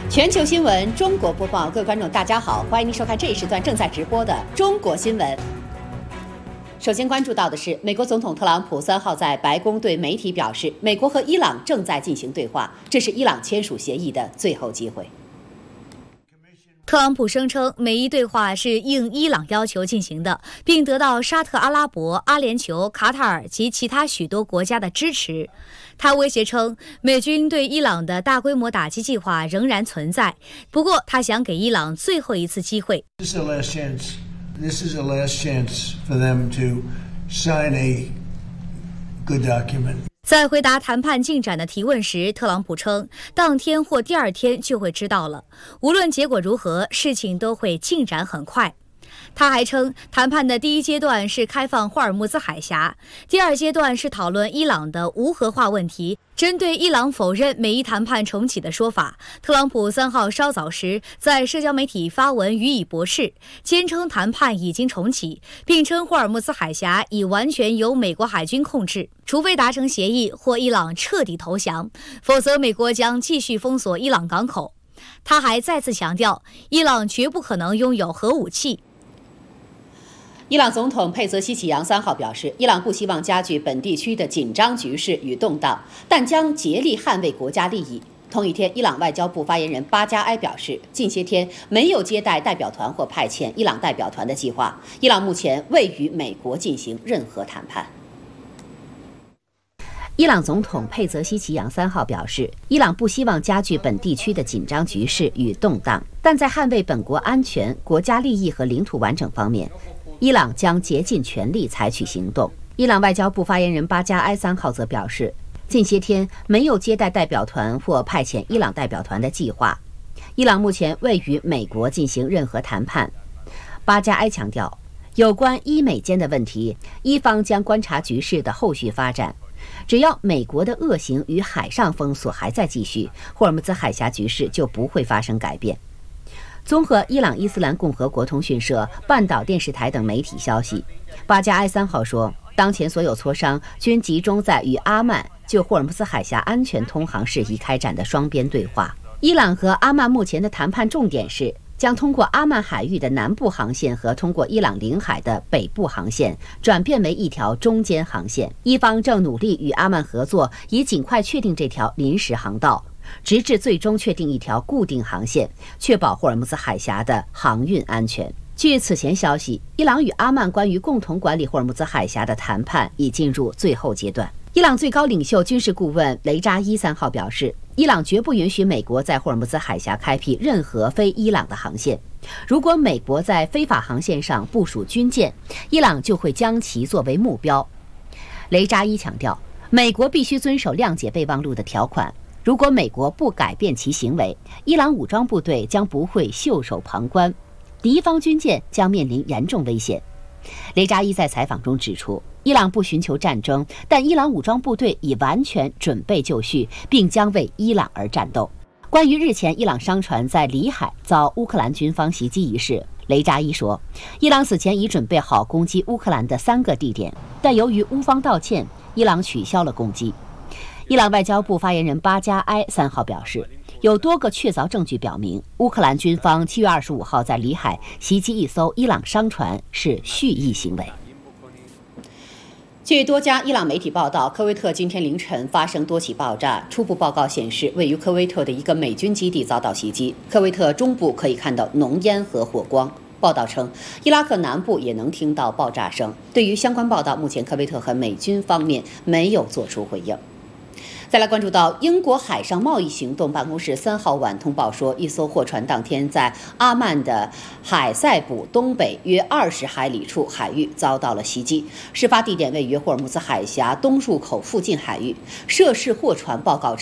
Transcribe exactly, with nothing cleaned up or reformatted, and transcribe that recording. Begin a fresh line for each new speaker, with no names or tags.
全球新闻中国播报，各位观众大家好，欢迎您收看这一时段正在直播的中国新闻。首先关注到的是，美国总统特朗普三号在白宫对媒体表示，美国和伊朗正在进行对话，这是伊朗签署协议的最后机会。
特朗普声称，美伊对话是应伊朗要求进行的，并得到沙特阿拉伯、阿联酋、卡塔尔及其他许多国家的支持。他威胁称，美军对伊朗的大规模打击计划仍然存在，不过他想给伊朗最后一次机会。
This is the last chance. This is the last chance for them to sign a good document.
在回答谈判进展的提问时，特朗普称，当天或第二天就会知道了。无论结果如何，事情都会进展很快。他还称，谈判的第一阶段是开放霍尔木兹海峡，第二阶段是讨论伊朗的无核化问题。针对伊朗否认美伊谈判重启的说法，特朗普三号稍早时在社交媒体发文予以驳斥，坚称谈判已经重启，并称霍尔木兹海峡已完全由美国海军控制，除非达成协议或伊朗彻底投降，否则美国将继续封锁伊朗港口。他还再次强调，伊朗绝不可能拥有核武器。
伊朗总统佩泽西奇扬三号表示，伊朗不希望加剧本地区的紧张局势与动荡，但将竭力捍卫国家利益。同一天，伊朗外交部发言人巴加埃表示，近些天没有接待代表团或派遣伊朗代表团的计划。伊朗目前未与美国进行任何谈判。伊朗总统佩泽西奇扬三号表示，伊朗不希望加剧本地区的紧张局势与动荡，但在捍卫本国安全、国家利益和领土完整方面，伊朗将竭尽全力采取行动。伊朗外交部发言人巴加埃三号则表示，近些天没有接待代表团或派遣伊朗代表团的计划。伊朗目前未与美国进行任何谈判。巴加埃强调，有关伊美间的问题，伊方将观察局势的后续发展。只要美国的恶行与海上封锁还在继续，霍尔木兹海峡局势就不会发生改变。综合伊朗伊斯兰共和国通讯社、半岛电视台等媒体消息，巴加埃三号说，当前所有磋商均集中在与阿曼就霍尔木兹海峡安全通航事宜开展的双边对话。伊朗和阿曼目前的谈判重点是将通过阿曼海域的南部航线和通过伊朗领海的北部航线转变为一条中间航线。伊方正努力与阿曼合作，以尽快确定这条临时航道，直至最终确定一条固定航线，确保霍尔木兹海峡的航运安全。据此前消息，伊朗与阿曼关于共同管理霍尔木兹海峡的谈判已进入最后阶段。伊朗最高领袖军事顾问雷扎伊三号表示，伊朗绝不允许美国在霍尔木兹海峡开辟任何非伊朗的航线。如果美国在非法航线上部署军舰，伊朗就会将其作为目标。雷扎伊强调，美国必须遵守谅解备忘录的条款。如果美国不改变其行为，伊朗武装部队将不会袖手旁观，敌方军舰将面临严重危险。雷扎伊在采访中指出，伊朗不寻求战争，但伊朗武装部队已完全准备就绪，并将为伊朗而战斗。关于日前伊朗商船在里海遭乌克兰军方袭击一事，雷扎伊说，伊朗此前已准备好攻击乌克兰的三个地点，但由于乌方道歉，伊朗取消了攻击。伊朗外交部发言人巴加埃三号表示，有多个确凿证据表明，乌克兰军方七月二十五号在里海袭击一艘伊朗商船是蓄意行为。据多家伊朗媒体报道，科威特今天凌晨发生多起爆炸。初步报告显示，位于科威特的一个美军基地遭到袭击，科威特中部可以看到浓烟和火光。报道称，伊拉克南部也能听到爆炸声。对于相关报道，目前科威特和美军方面没有做出回应。再来关注到英国海上贸易行动办公室三号晚通报说，一艘货船当天在阿曼的海塞卜东北约二十海里处海域遭到了袭击，事发地点位于霍尔木兹海峡东入口附近海域。涉事货船报告称